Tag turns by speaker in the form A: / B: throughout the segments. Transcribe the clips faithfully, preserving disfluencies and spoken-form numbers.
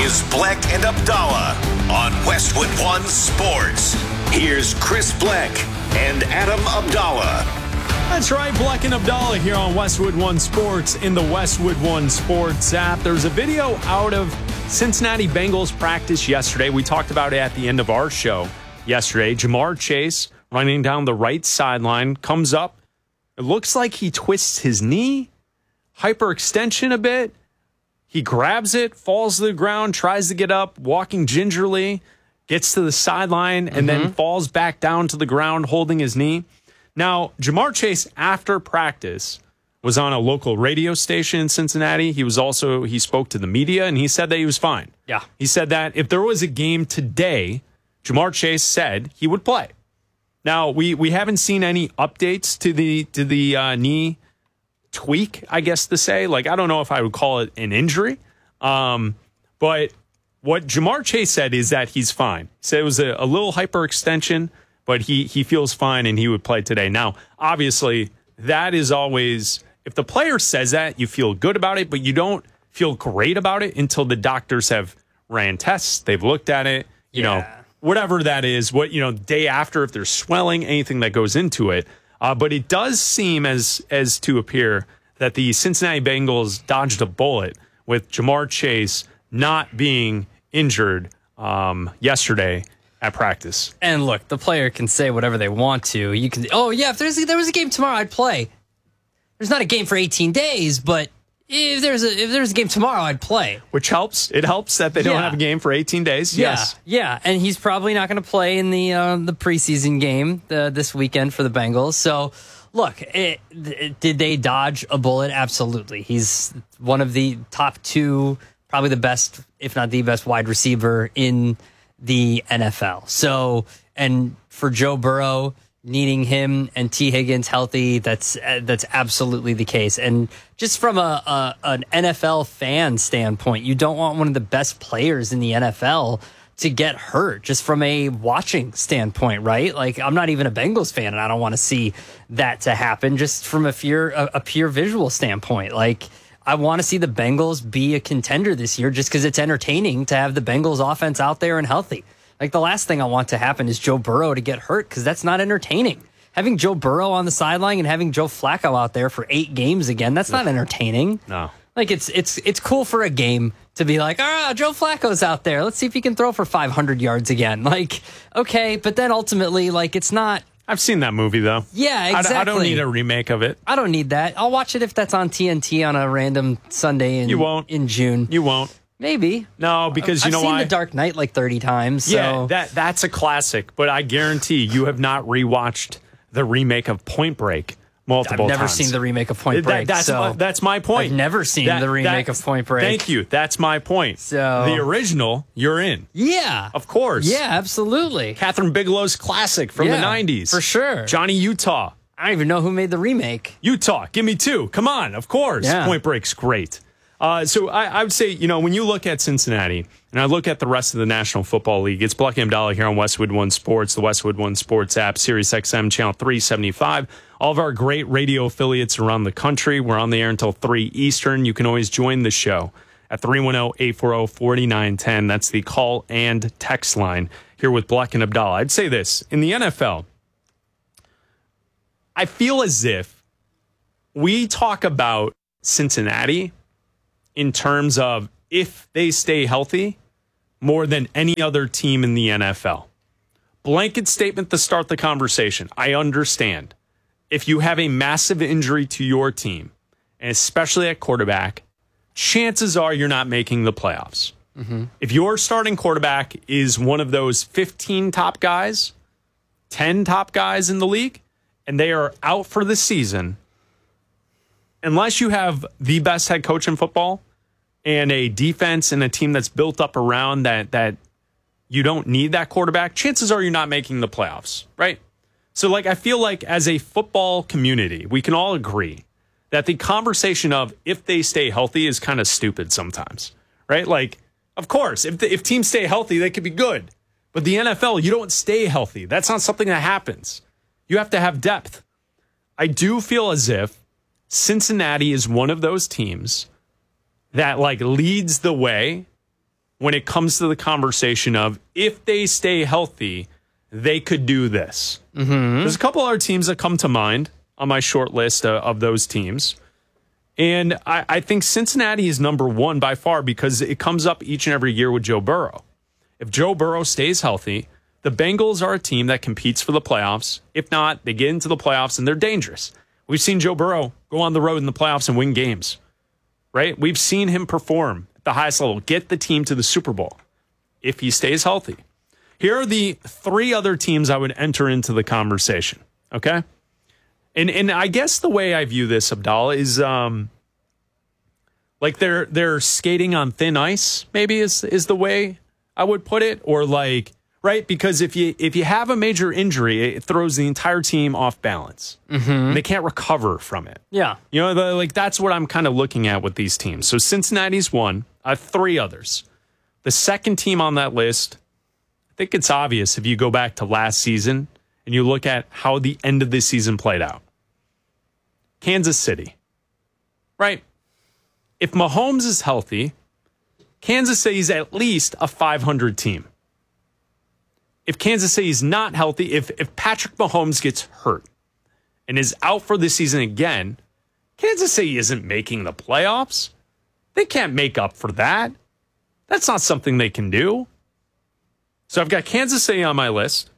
A: is Bleck and Abdallah on Westwood One Sports. Here's Chris Bleck and Adam Abdallah.
B: That's right, Bleck and Abdallah here on Westwood One Sports in the Westwood One Sports app. There's a video out of Cincinnati Bengals practice yesterday. We talked about it at the end of our show yesterday. Ja'Marr Chase running down the right sideline, comes up. It looks like he twists his knee, hyperextension a bit. He grabs it, falls to the ground, tries to get up, walking gingerly, gets to the sideline, and mm-hmm. then falls back down to the ground holding his knee. Now, Ja'Marr Chase, after practice, was on a local radio station in Cincinnati. He was also, he spoke to the media, and he said that he was fine.
C: Yeah.
B: He said that if there was a game today, Ja'Marr Chase said he would play. Now, we, we haven't seen any updates to the to the uh, knee tweak, I guess to say. Like, I don't know if I would call it an injury. Um, but what Ja'Marr Chase said is that he's fine. He said it was a, a little hyperextension, but he he feels fine and he would play today. Now, obviously, that is always, if the player says that, you feel good about it, but you don't feel great about it until the doctors have ran tests, they've looked at it, you yeah. know, whatever that is, what, you know, day after, if there's swelling, anything that goes into it. Uh, but it does seem as as to appear that the Cincinnati Bengals dodged a bullet with Ja'Marr Chase not being injured um, yesterday at practice.
C: And look, the player can say whatever they want to. You can, oh yeah, if there's a, there was a game tomorrow, I'd play. There's not a game for eighteen days, but if there's a if there's a game tomorrow, I'd play.
B: Which helps. It helps that they yeah. don't have a game for eighteen days.
C: Yeah,
B: yes.
C: Yeah, and he's probably not going to play in the uh, the preseason game uh, this weekend for the Bengals. So, look, it, it, did they dodge a bullet? Absolutely. He's one of the top two, probably the best, if not the best, wide receiver in the N F L. So, and for Joe Burrow, needing him and T. Higgins healthy, that's uh, that's absolutely the case. And just from a, a an N F L fan standpoint, you don't want one of the best players in the N F L to get hurt, just from a watching standpoint, right? Like, I'm not even a Bengals fan, and I don't want to see that to happen, just from a pure, a, a pure visual standpoint. Like, I want to see the Bengals be a contender this year just because it's entertaining to have the Bengals offense out there and healthy. Like, the last thing I want to happen is Joe Burrow to get hurt, because that's not entertaining. Having Joe Burrow on the sideline and having Joe Flacco out there for eight games again, that's not entertaining.
B: No.
C: Like, it's it's it's cool for a game to be like, oh, Joe Flacco's out there. Let's see if he can throw for five hundred yards again. Like, okay, but then ultimately, like, it's not.
B: I've seen that movie, though.
C: Yeah, exactly.
B: I, I don't need a remake of it.
C: I don't need that. I'll watch it if that's on T N T on a random Sunday in,
B: you won't.
C: in June.
B: You won't.
C: Maybe.
B: No, because you
C: I've
B: know
C: seen
B: why?
C: The Dark Knight like thirty times. So.
B: Yeah, that that's a classic. But I guarantee you have not rewatched the remake of Point Break multiple times.
C: I've never
B: times.
C: seen the remake of Point Break.
B: That, that's,
C: so
B: my, that's my point.
C: I've never seen that, the remake
B: that,
C: of Point Break.
B: Thank you. That's my point.
C: So
B: the original, you're in.
C: Yeah.
B: Of course.
C: Yeah, absolutely.
B: Catherine Bigelow's classic from
C: yeah,
B: the nineties.
C: For sure.
B: Johnny Utah.
C: I don't even know who made the remake.
B: Utah. Give me two. Come on. Of course.
C: Yeah.
B: Point Break's great. Uh, so I, I would say, you know, when you look at Cincinnati and I look at the rest of the National Football League, it's Bleck and Abdallah here on Westwood One Sports, the Westwood One Sports app, Sirius X M channel three seventy-five. All of our great radio affiliates around the country. We're on the air until three Eastern. You can always join the show at three one zero, eight four zero, four nine one zero. That's the call and text line here with Bleck and Abdallah. I'd say this. In the N F L, I feel as if we talk about Cincinnati in terms of if they stay healthy more than any other team in the N F L. Blanket statement to start the conversation. I understand. If you have a massive injury to your team, and especially at quarterback, chances are you're not making the playoffs. Mm-hmm. If your starting quarterback is one of those fifteen top guys, ten top guys in the league, and they are out for the season, unless you have the best head coach in football and a defense and a team that's built up around that, that you don't need that quarterback, chances are you're not making the playoffs, right? So, like, I feel like as a football community, we can all agree that the conversation of if they stay healthy is kind of stupid sometimes, right? Like, of course, if the, if teams stay healthy, they could be good. But the N F L, you don't stay healthy. That's not something that happens. You have to have depth. I do feel as if Cincinnati is one of those teams that, like, leads the way when it comes to the conversation of if they stay healthy, they could do this. Mm-hmm. There's a couple other teams that come to mind on my short list of, of those teams. And I, I think Cincinnati is number one by far because it comes up each and every year with Joe Burrow. If Joe Burrow stays healthy, the Bengals are a team that competes for the playoffs. If not, they get into the playoffs and they're dangerous. We've seen Joe Burrow go on the road in the playoffs and win games, right? We've seen him perform at the highest level, get the team to the Super Bowl if he stays healthy. Here are the three other teams I would enter into the conversation, okay? And and I guess the way I view this, Abdallah, is um, like they're they're skating on thin ice, maybe is is the way I would put it, or like, right? Because if you if you have a major injury, it throws the entire team off balance. Mm-hmm. They can't recover from it.
C: Yeah.
B: You know, the, like that's what I'm kind of looking at with these teams. So Cincinnati's one. I have three others. The second team on that list, I think it's obvious if you go back to last season and you look at how the end of this season played out. Kansas City, right? If Mahomes is healthy, Kansas City is at least a five hundred team. If Kansas City is not healthy, if, if Patrick Mahomes gets hurt and is out for the season again, Kansas City isn't making the playoffs. They can't make up for that. That's not something they can do. So I've got Kansas City on my list.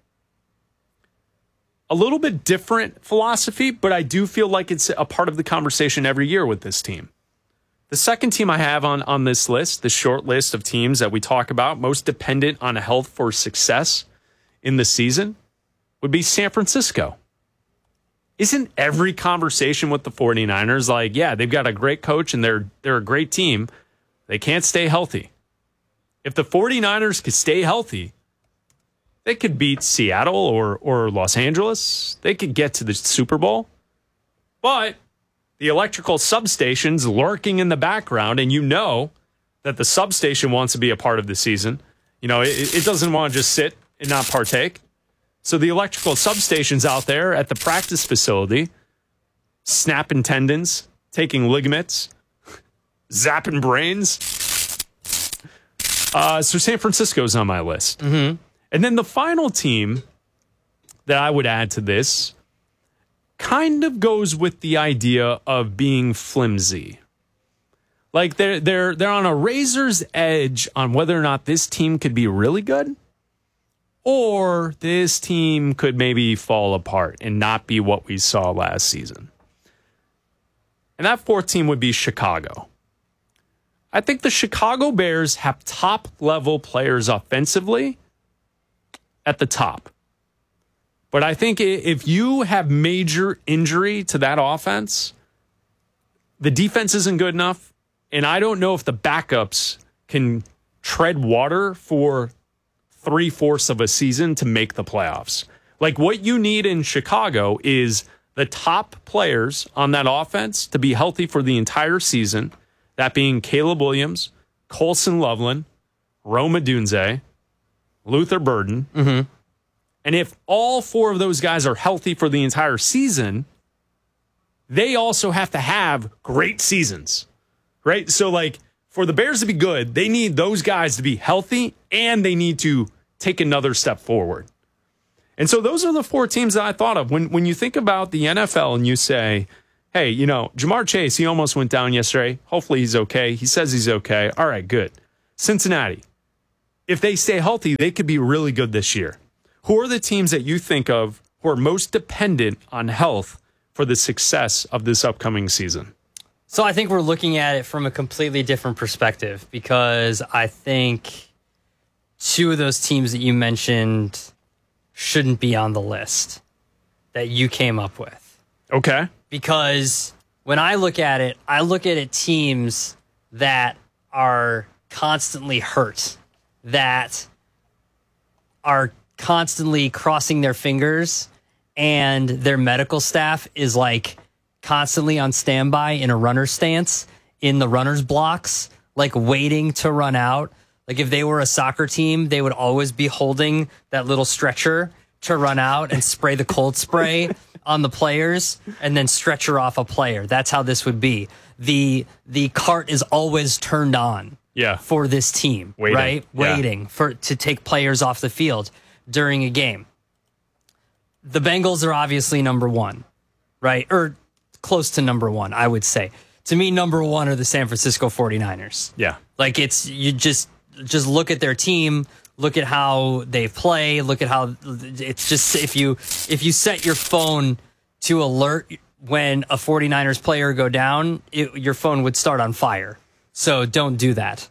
B: A little bit different philosophy, but I do feel like it's a part of the conversation every year with this team. The second team I have on, on this list, the short list of teams that we talk about, most dependent on health for success in the season, would be San Francisco. Isn't every conversation with the 49ers like, yeah, they've got a great coach and they're they're a great team. They can't stay healthy. If the 49ers could stay healthy, they could beat Seattle or or Los Angeles. They could get to the Super Bowl. But the electrical substation's lurking in the background, and you know that the substation wants to be a part of the season. You know, it, it doesn't want to just sit and not partake. So the electrical substation's out there at the practice facility, snapping tendons, taking ligaments, zapping brains. Uh, so San Francisco's on my list.
C: Mm-hmm.
B: And then the final team that I would add to this kind of goes with the idea of being flimsy. Like they're they're they're on a razor's edge on whether or not this team could be really good or this team could maybe fall apart and not be what we saw last season. And that fourth team would be Chicago. I think the Chicago Bears have top-level players offensively at the top. But I think if you have major injury to that offense, the defense isn't good enough, and I don't know if the backups can tread water for three-fourths of a season to make the playoffs. Like what you need in Chicago is the top players on that offense to be healthy for the entire season, that being Caleb Williams, Colson Loveland, Rome Odunze, Luther Burden.
C: Mm-hmm.
B: And if all four of those guys are healthy for the entire season, they also have to have great seasons, right? So like for the Bears to be good, they need those guys to be healthy and they need to take another step forward. And so those are the four teams that I thought of. When, when you think about the N F L and you say, hey, you know, Jamar Chase, he almost went down yesterday. Hopefully he's okay. He says he's okay. All right, good. Cincinnati. If they stay healthy, they could be really good this year. Who are the teams that you think of who are most dependent on health for the success of this upcoming season?
C: So I think we're looking at it from a completely different perspective because I think two of those teams that you mentioned shouldn't be on the list that you came up with.
B: Okay.
C: Because when I look at it, I look at it teams that are constantly hurt, that are constantly crossing their fingers, and their medical staff is like constantly on standby in a runner stance in the runner's blocks, like waiting to run out. Like if they were a soccer team, they would always be holding that little stretcher to run out and spray the cold spray on the players and then stretcher off a player. That's how this would be. The the cart is always turned on
B: Yeah.
C: for this team,
B: Waiting.
C: right?
B: Yeah.
C: Waiting for to take players off the field during a game. The Bengals are obviously number one, right? Or close to number one, I would say. To me, number one are the San Francisco forty-niners.
B: Yeah.
C: Like it's you just just look at their team, look at how they play, look at how it's just if you if you set your phone to alert when a forty-niners player go down, it, your phone would start on fire. So don't do that.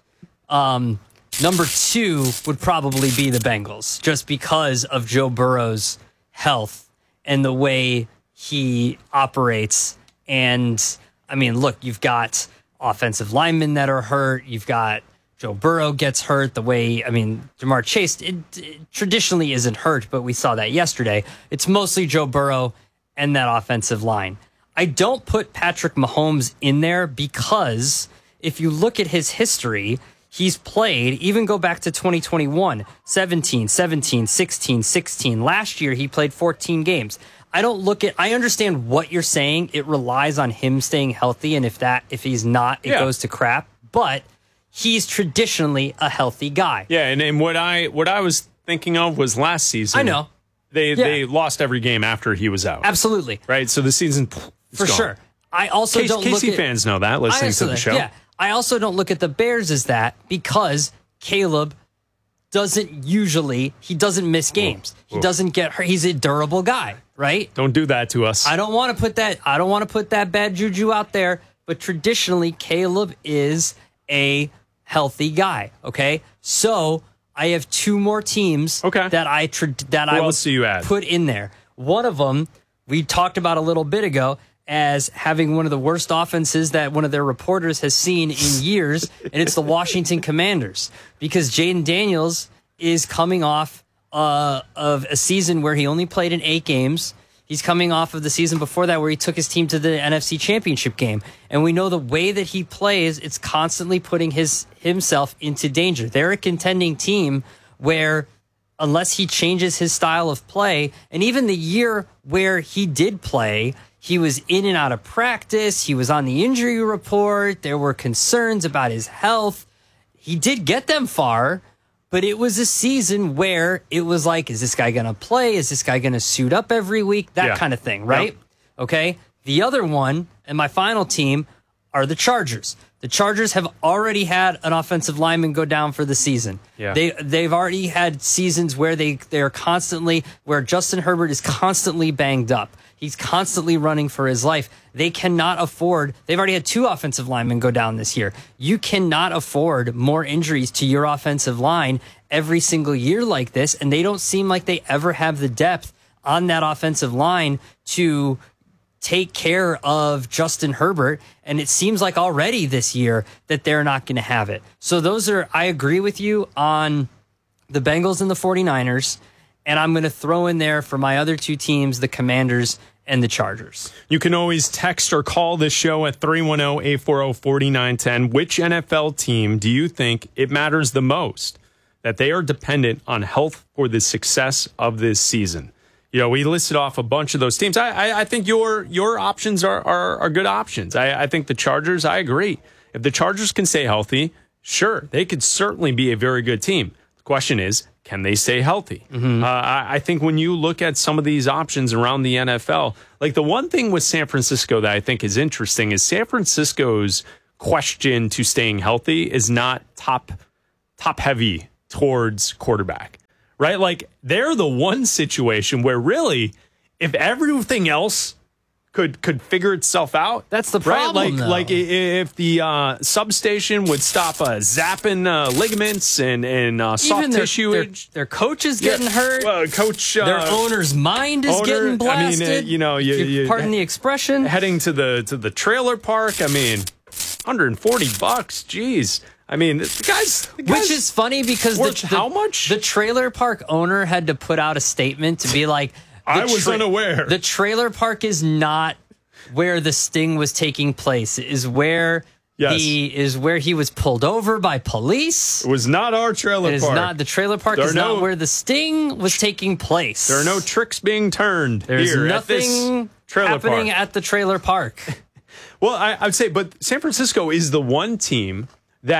C: Um, number two would probably be the Bengals, just because of Joe Burrow's health and the way he operates. And I mean, look, you've got offensive linemen that are hurt. You've got Joe Burrow gets hurt the way, I mean, Jamar Chase it, it traditionally isn't hurt, but we saw that yesterday. It's mostly Joe Burrow and that offensive line. I don't put Patrick Mahomes in there because if you look at his history, he's played, even go back to twenty twenty-one, seventeen, seventeen, sixteen, sixteen. Last year, he played fourteen games. I don't look at, I understand what you're saying. It relies on him staying healthy. And if that, if he's not, it
B: Yeah.
C: goes to crap. But he's traditionally a healthy guy.
B: Yeah, and, and what I what I was thinking of was last season.
C: I know.
B: They
C: Yeah.
B: they lost every game after he was out.
C: Absolutely.
B: Right? So the season is
C: For
B: gone.
C: sure. I also
B: K-
C: don't
B: K C
C: look at,
B: fans know that listening
C: I
B: to
C: also-
B: the show.
C: Yeah. I also don't look at the Bears as that because Caleb doesn't usually, he doesn't miss games.
B: Whoa.
C: He doesn't get hurt. He's a durable guy, right?
B: Don't do that to us.
C: I don't want to put that, I don't want to put that bad juju out there, but traditionally Caleb is a healthy guy. Okay. So I have two more teams
B: Okay.
C: that I, tra- that
B: Who
C: I would
B: else do you add?
C: put in there. One of them we talked about a little bit ago as having one of the worst offenses that one of their reporters has seen in years, and it's the Washington Commanders, because Jaden Daniels is coming off uh, of a season where he only played in eight games. He's coming off of the season before that where he took his team to the N F C Championship game. And we know the way that he plays, it's constantly putting his himself into danger. They're a contending team where unless he changes his style of play, and even the year where he did play, he was in and out of practice. He was on the injury report. There were concerns about his health. He did get them far, but it was a season where it was like, is this guy going to play? Is this guy going to suit up every week? That
B: Yeah.
C: kind of thing, right?
B: Yep.
C: Okay. The other one and my final team are the Chargers. The Chargers have already had an offensive lineman go down for the season.
B: Yeah.
C: They they've already had seasons where they they're constantly where Justin Herbert is constantly banged up. He's constantly running for his life. They cannot afford. They've already had two offensive linemen go down this year. You cannot afford more injuries to your offensive line every single year like this, and they don't seem like they ever have the depth on that offensive line to take care of Justin Herbert, and it seems like already this year that they're not going to have it. So those are, I agree with you on the Bengals and the forty-niners, and I'm going to throw in there for my other two teams, the Commanders and the Chargers.
B: You can always text or call this show at three one zero, eight four zero, four nine one zero. Which N F L team do you think it matters the most that they are dependent on health for the success of this season? You know, we listed off a bunch of those teams. I, I, I think your your options are are, are good options. I, I think the Chargers, I agree. If the Chargers can stay healthy, sure, they could certainly be a very good team. The question is, can they stay healthy? Mm-hmm. Uh, I, I think when you look at some of these options around the N F L, like the one thing with San Francisco that I think is interesting is San Francisco's question to staying healthy is not top top heavy towards quarterback. Right? Like, they're the one situation where really, if everything else could could figure itself out,
C: That's the
B: right?
C: problem,
B: Like,
C: though.
B: like i- if the uh, substation would stop uh, zapping uh, ligaments and and uh, soft
C: Even their,
B: tissue,
C: their, their coach is getting
B: Yeah,
C: hurt.
B: well, coach, uh,
C: their owner's mind is
B: owner-
C: getting
B: I mean, uh,
C: blasted.
B: you know, you-
C: if
B: you-
C: pardon the expression.
B: heading to the to the trailer park. I mean, one hundred forty bucks. Jeez. I mean, the guys, the guys
C: Which is funny because the,
B: worth
C: the,
B: how much?
C: the trailer park owner had to put out a statement to be like, the
B: I was unaware.
C: The trailer park is not where the sting was taking place. It is where
B: Yes.
C: he is where he was pulled over by police.
B: It was not our trailer
C: It is
B: park.
C: not the trailer park
B: There
C: is
B: are no-
C: not where the sting was taking place.
B: There are no tricks being turned
C: There's
B: here
C: nothing
B: at this trailer
C: happening
B: park.
C: at the trailer park.
B: Well, I, I would say, but San Francisco is the one team that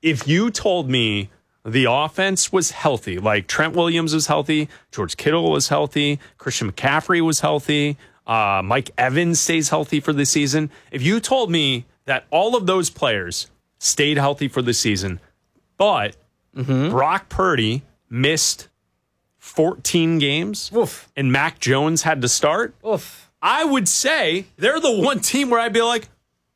B: if you told me the offense was healthy, like Trent Williams was healthy, George Kittle was healthy, Christian McCaffrey was healthy, uh, Mike Evans stays healthy for the season. If you told me that all of those players stayed healthy for the season, but mm-hmm. Brock Purdy missed fourteen games
C: Oof.
B: and Mac Jones had to start,
C: Oof.
B: I would say they're the one team where I'd be like,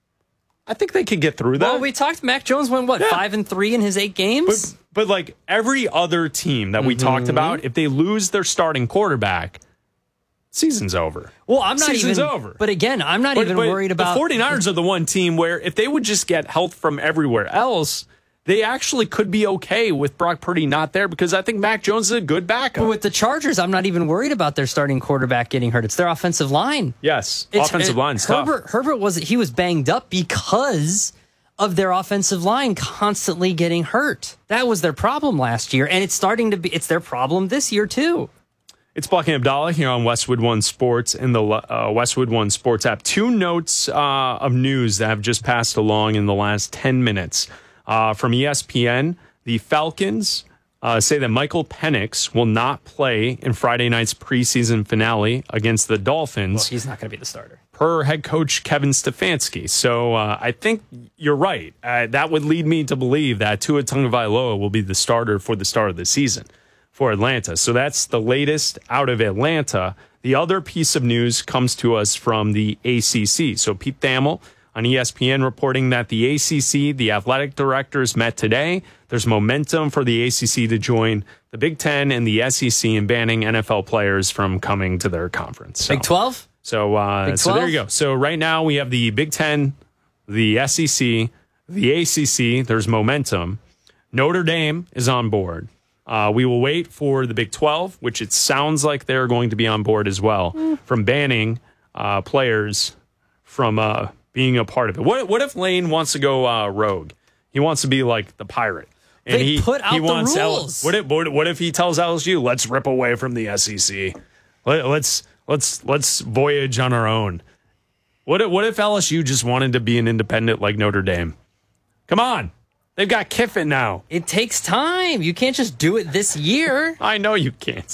B: I think they could get through that.
C: Well, we talked. Mac Jones went what yeah. five and three in his eight games.
B: But, but like every other team that we mm-hmm. talked about, if they lose their starting quarterback, season's over.
C: Well, I'm not
B: season's
C: even.
B: over.
C: But again, I'm not
B: but,
C: even
B: but
C: worried about
B: the 49ers are the one team where if they would just get health from everywhere else, they actually could be okay with Brock Purdy not there because I think Mac Jones is a good backup.
C: But with the Chargers, I'm not even worried about their starting quarterback getting hurt. It's their offensive line.
B: Yes,
C: it's,
B: offensive
C: it,
B: line's
C: Herbert,
B: tough.
C: Herbert was he was banged up because of their offensive line constantly getting hurt. That was their problem last year, and it's starting to be. It's their problem this year too.
B: It's Buck and Abdallah here on Westwood One Sports and the uh, Westwood One Sports app. Two notes uh, of news that have just passed along in the last ten minutes. Uh, from E S P N, the Falcons uh, say that Michael Penix will not play in Friday night's preseason finale against the Dolphins.
C: Well, he's not going to be the starter.
B: Per head coach Kevin Stefanski. So uh, I think you're right. Uh, that would lead me to believe that Tua Tagovailoa will be the starter for the start of the season for Atlanta. So that's the latest out of Atlanta. The other piece of news comes to us from the A C C. So Pete Thamel on E S P N reporting that the A C C, the athletic directors met today. There's momentum for the A C C to join the Big Ten and the S E C in banning N F L players from coming to their conference. So,
C: Big twelve?
B: So, uh,
C: Big
B: so there you go. So right now we have the Big Ten, the S E C, the A C C. There's momentum. Notre Dame is on board. Uh, we will wait for the Big twelve, which it sounds like they're going to be on board as well, mm. from banning uh, players from uh, being a part of it. What what if Lane wants to go uh, rogue? He wants to be like the pirate. And
C: they
B: he
C: put out
B: he
C: the
B: wants
C: rules.
B: L- what if what, what if he tells L S U, let's rip away from the S E C. Let, let's let's let's voyage on our own. What if, what if L S U just wanted to be an independent like Notre Dame? Come on. They've got Kiffin now.
C: It takes time. You can't just do it this year.
B: I know you can't.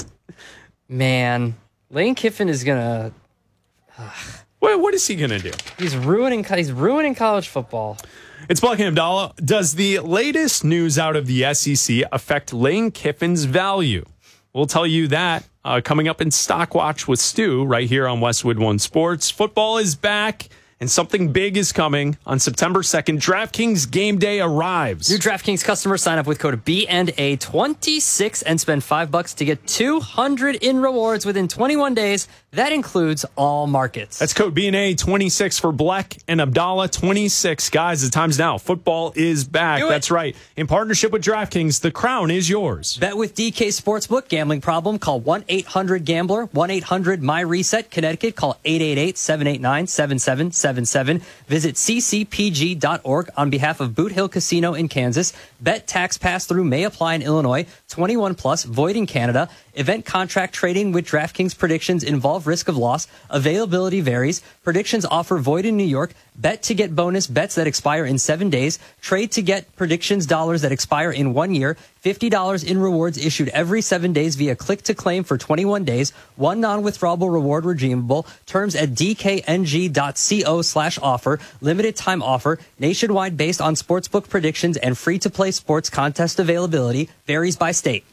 C: Man, Lane Kiffin is gonna.
B: What what is he gonna do?
C: He's ruining. He's ruining college football.
B: It's Buck and Abdallah. Does the latest news out of the S E C affect Lane Kiffin's value? We'll tell you that uh, coming up in Stock Watch with Stu right here on Westwood One Sports. Football is back. And something big is coming on September second. DraftKings Game Day arrives.
C: New DraftKings customers sign up with code B and A twenty-six and spend five bucks to get two hundred in rewards within twenty-one days. That includes all markets.
B: That's code B and A twenty-six for Black and Abdallah twenty-six. Guys, the time's now. Football is back. That's right. In partnership with DraftKings, the crown is yours.
C: Bet with D K Sportsbook. Gambling problem? Call one eight hundred gambler. one eight hundred my reset. Connecticut. Call eight eight eight, seven eight nine, seven seven seven seven. Visit c c p g dot org on behalf of Boot Hill Casino in Kansas. Bet tax pass-through may apply in Illinois. twenty-one plus, void in Canada. Event contract trading with DraftKings predictions involve risk of loss. Availability varies. Predictions offer void in New York. Bet to get bonus bets that expire in seven days. Trade to get predictions dollars that expire in one year. fifty dollars in rewards issued every seven days via click to claim for twenty-one days. One non-withdrawable reward redeemable. Terms at d k n g dot co slash offer. Limited time offer. Nationwide based on sportsbook predictions and free-to-play sports contest availability. Varies by state.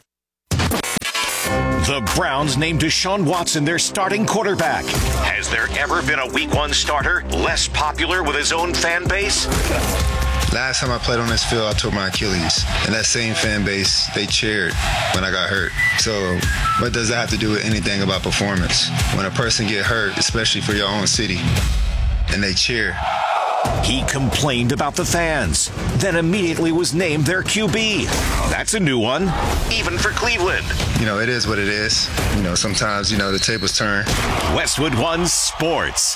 A: The Browns named Deshaun Watson their starting quarterback. Has there ever been a week one starter less popular with his own fan base?
D: Last time I played on this field, I tore my Achilles. And that same fan base, they cheered when I got hurt. So what does that have to do with anything about performance? When a person get hurt, especially for your own city, and they cheer.
A: He complained about the fans, then immediately was named their Q B. That's a new one, even for Cleveland.
D: You know, it is what it is. You know, sometimes, you know, the tables turn.
A: Westwood One Sports.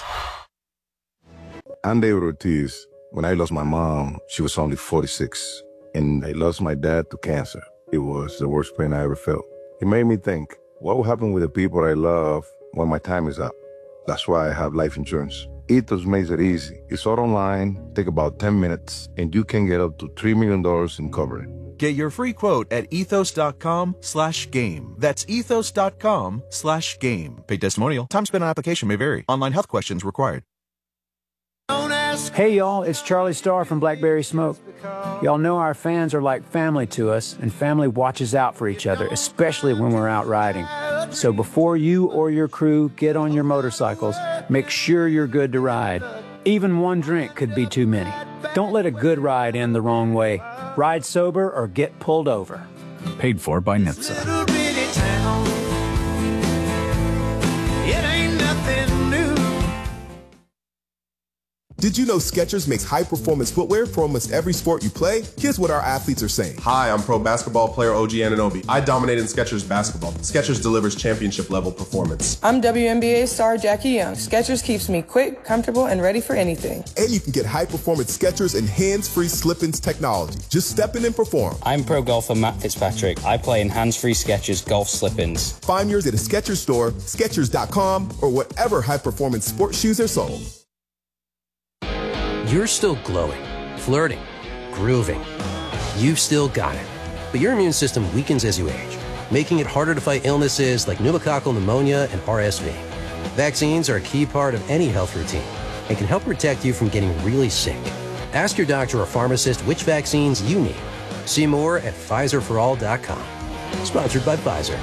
E: I'm David Ortiz. When I lost my mom, she was only forty-six. And I lost my dad to cancer. It was the worst pain I ever felt. It made me think, what will happen with the people I love when my time is up? That's why I have life insurance. Ethos makes it easy. It's all online, take about ten minutes, and you can get up to three million dollars in coverage.
F: Get your free quote at ethos.com slash game. That's ethos.com slash game. Paid testimonial. Time spent on application may vary. Online health questions required.
G: Hey y'all, it's Charlie Starr from Blackberry Smoke. Y'all know our fans are like family to us, and family watches out for each other, especially when we're out riding. So before you or your crew get on your motorcycles, make sure you're good to ride. Even one drink could be too many. Don't let a good ride end the wrong way. Ride sober or get pulled over.
F: Paid for by N H T S A.
H: Did you know Skechers makes high-performance footwear for almost every sport you play? Here's what our athletes are saying.
I: Hi, I'm pro basketball player O G Anunoby. I dominate in Skechers basketball. Skechers delivers championship-level performance.
J: I'm W N B A star Jackie Young. Skechers keeps me quick, comfortable, and ready for anything.
H: And you can get high-performance Skechers and hands-free slip-ins technology. Just step in and perform.
K: I'm pro golfer Matt Fitzpatrick. I play in hands-free Skechers golf slip-ins.
H: Find yours at a Skechers store, Skechers dot com, or whatever high-performance sports shoes are sold.
L: You're still glowing, flirting, grooving. You've still got it. But your immune system weakens as you age, making it harder to fight illnesses like pneumococcal pneumonia and R S V. Vaccines are a key part of any health routine and can help protect you from getting really sick. Ask your doctor or pharmacist which vaccines you need. See more at Pfizer for all dot com. Sponsored by Pfizer.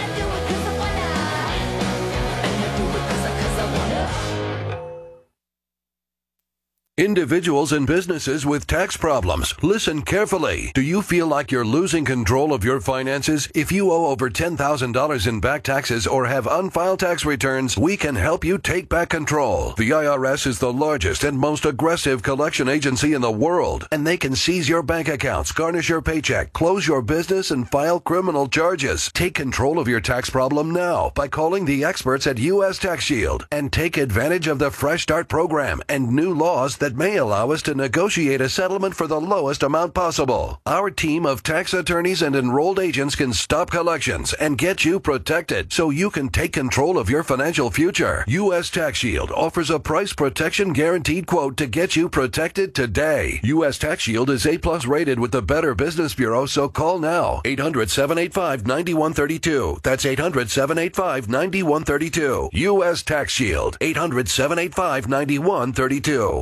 M: Individuals and businesses with tax problems, listen carefully. Do you feel like you're losing control of your finances? If you owe over ten thousand dollars in back taxes or have unfiled tax returns, we can help you take back control. The I R S is the largest and most aggressive collection agency in the world, and they can seize your bank accounts, garnish your paycheck, close your business, and file criminal charges. Take control of your tax problem now by calling the experts at U S Tax Shield and take advantage of the Fresh Start program and new laws that that may allow us to negotiate a settlement for the lowest amount possible. Our team of tax attorneys and enrolled agents can stop collections and get you protected so you can take control of your financial future. U S Tax Shield offers a price protection guaranteed quote to get you protected today. U S Tax Shield is A plus rated with the Better Business Bureau, so call now. eight hundred, seven eight five, nine one three two. That's eight hundred, seven eight five, nine one three two. U S Tax Shield. eight hundred, seven eight five, nine one three two.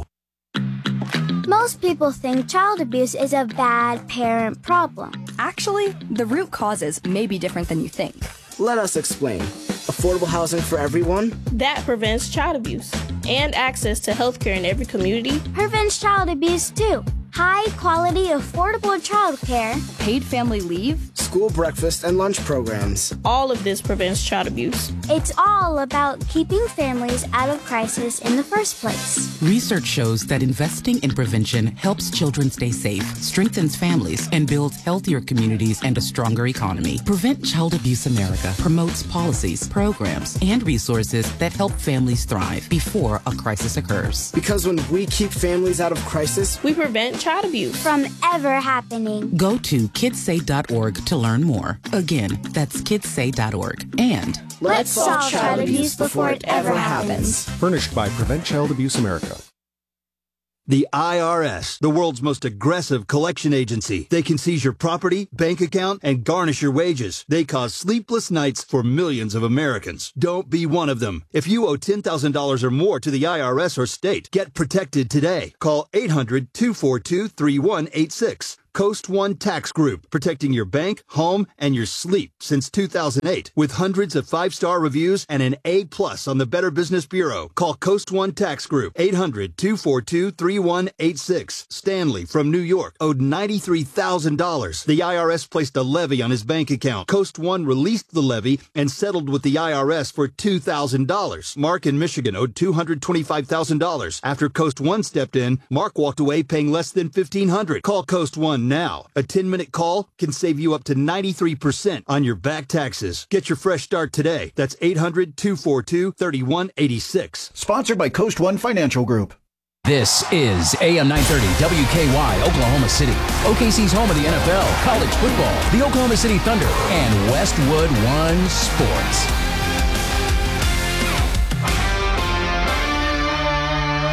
N: Most people think child abuse is a bad parent problem.
O: Actually, the root causes may be different than you think.
P: Let us explain. Affordable housing for everyone?
Q: That prevents child abuse. And access to health care in every community.
N: Prevents child abuse too. High quality, affordable child care.
O: Paid family leave.
P: School breakfast and lunch programs.
Q: All of this prevents child abuse.
N: It's all about keeping families out of crisis in the first place.
R: Research shows that investing in prevention helps children stay safe, strengthens families, and builds healthier communities and a stronger economy. Prevent Child Abuse America promotes policies, programs, and resources that help families thrive before a crisis occurs.
P: Because when we keep families out of crisis,
Q: we prevent child abuse
N: from ever happening.
R: Go to kids say dot org to learn more. Again, that's kids say dot org. And
N: let's solve child abuse before it ever happens.
S: Furnished by Prevent Child Abuse America.
T: The I R S, the world's most aggressive collection agency. They can seize your property, bank account, and garnish your wages. They cause sleepless nights for millions of Americans. Don't be one of them. If you owe ten thousand dollars or more to the I R S or state, get protected today. Call eight hundred, two four two, three one eight six. Coast One Tax Group, protecting your bank, home, and your sleep since two thousand eight. With hundreds of five-star reviews and an A plus on the Better Business Bureau. Call Coast One Tax Group, eight hundred, two four two, three one eight six. Stanley from New York owed ninety-three thousand dollars. The I R S placed a levy on his bank account. Coast One released the levy and settled with the I R S for two thousand dollars. Mark in Michigan owed two hundred twenty-five thousand dollars. After Coast One stepped in, Mark walked away paying less than fifteen hundred dollars. Call Coast One now. A ten-minute call can save you up to ninety-three percent on your back taxes. Get your fresh start today. That's eight hundred, two four two, three one eight six.
U: Sponsored by Coast One Financial Group.
V: This is A M nine thirty W K Y, Oklahoma City. O K C's home of the N F L, college football, the Oklahoma City Thunder, and Westwood One Sports.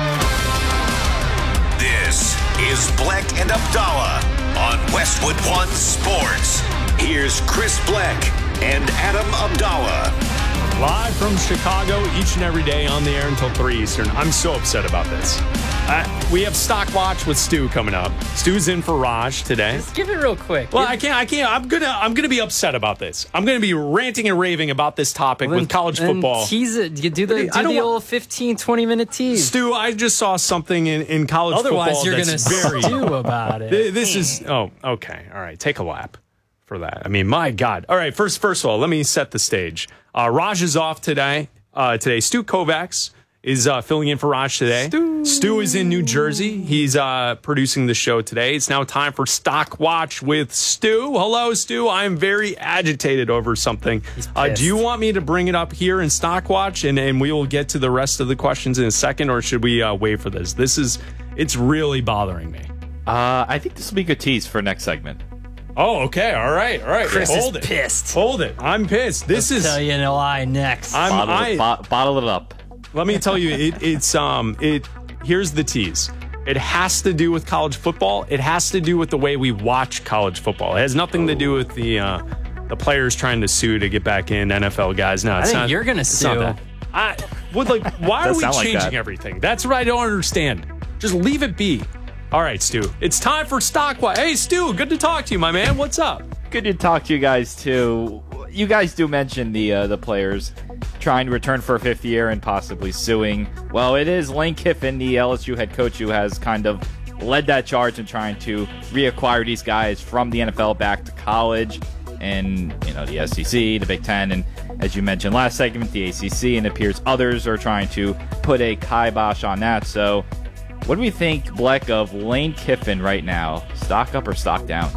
A: Bleck and Abdallah on Westwood One Sports. Here's Chris Bleck and Adam Abdallah.
B: Live from Chicago each and every day on the air until three Eastern. I'm so upset about this. Uh, we have Stock Watch with Stu coming up. Stu's in for Raj today.
C: Just give it real quick.
B: Well, I can't. I can't. I'm gonna. I'm gonna be upset about this. I'm gonna be ranting and raving about this topic well, with then, college football.
C: Tease it. You do the, do I don't the old fifteen, twenty minute tease.
B: Stu, I just saw something in, in college
C: Otherwise,
B: football.
C: Otherwise, you're
B: that's
C: gonna
B: very,
C: stew about it.
B: This is. Oh, okay. All right. Take a lap for that. I mean, my God. All right. First, first of all, let me set the stage. Uh, Raj is off today. Uh, today, Stu Kovacs is uh, filling in for Raj today. Stu. Stu is in New Jersey. He's uh, producing the show today. It's now time for Stock Watch with Stu. Hello, Stu. I'm very agitated over something. Uh, do you want me to bring it up here in Stock Watch, and, and we will get to the rest of the questions in a second, or should we uh, wait for this? This is, it's really bothering me.
W: Uh, I think this will be a good tease for next segment.
B: Oh, okay. All right. All right.
C: Chris
B: Hold
C: is
B: it.
C: pissed.
B: Hold it. I'm pissed. This
C: I'll
B: is.
C: Tell you no lie next.
B: I'm,
W: bottle,
B: I,
W: it, bo- bottle it up.
B: Let me tell you, it, it's um, it. Here's the tease. It has to do with college football. It has to do with the way we watch college football. It has nothing to do with the uh, the players trying to sue to get back in. N F L guys. No, it's
C: I think
B: not.
C: You're gonna sue.
B: I would like. Why are we changing
W: like
B: everything? That's what I don't understand. Just leave it be. All right, Stu. It's time for Stock Watch. Hey, Stu. Good to talk to you, my man. What's up?
W: Good to talk to you guys too. You guys do mention the uh, the players trying to return for a fifth year and possibly suing. Well, it is Lane Kiffin, the L S U head coach, who has kind of led that charge in trying to reacquire these guys from the N F L back to college, and you know the S E C, the Big Ten, and as you mentioned last segment, the A C C, and it appears others are trying to put a kibosh on that. So, what do we think, Bleck, of Lane Kiffin right now? Stock up or stock down?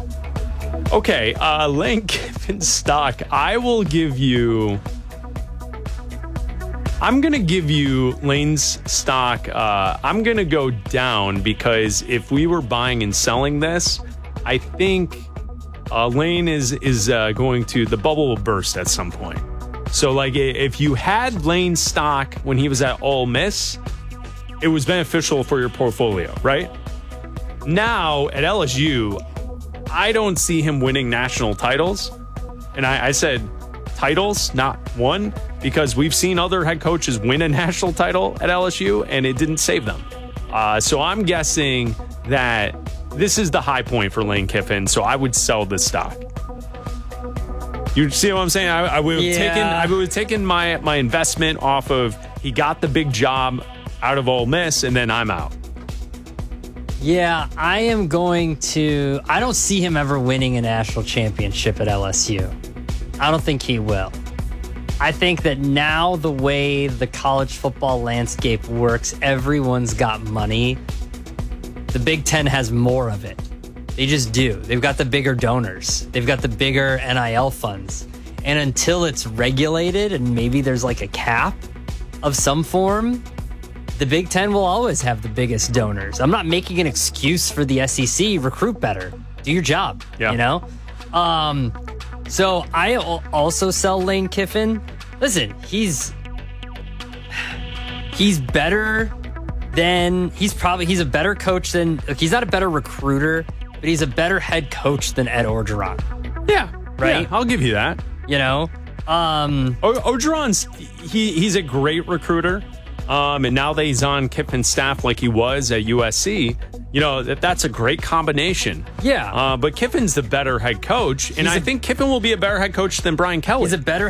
B: Okay, uh, Lane Kiffin stock. I will give you. I'm going to give you Lane's stock. Uh, I'm going to go down because if we were buying and selling this, I think uh, Lane is is uh, going to, the bubble will burst at some point. So, like, if you had Lane's stock when he was at Ole Miss, it was beneficial for your portfolio, right? Now at L S U, I don't see him winning national titles. And I, I said titles, not one, because we've seen other head coaches win a national title at L S U and it didn't save them. Uh, so I'm guessing that this is the high point for Lane Kiffin. So I would sell this stock. You see what I'm saying? I, I would have
C: yeah.
B: taken, I would have taken my, my investment off of, he got the big job out of Ole Miss, and then I'm out.
C: Yeah, I am going to... I don't see him ever winning a national championship at L S U. I don't think he will. I think that now the way the college football landscape works, everyone's got money. The Big Ten has more of it. They just do. They've got the bigger donors. They've got the bigger N I L funds. And until it's regulated and maybe there's like a cap of some form, the Big Ten will always have the biggest donors. I'm not making an excuse for the S E C. Recruit better. Do your job.
B: Yeah.
C: You know? Um, so I also sell Lane Kiffin. Listen, he's he's better than he's probably he's a better coach than he's not a better recruiter, but he's a better head coach than Ed Orgeron.
B: Yeah.
C: Right?
B: Yeah, I'll give you that.
C: You know? Um
B: o- Orgeron's he he's a great recruiter. Um, and now that he's on Kiffin's staff like he was at U S C, you know, that, that's a great combination.
C: Yeah.
B: Uh, but Kiffin's the better head coach, and
C: He's
B: I
C: a,
B: think Kiffin will be a better head coach than Brian Kelly.
C: He's a better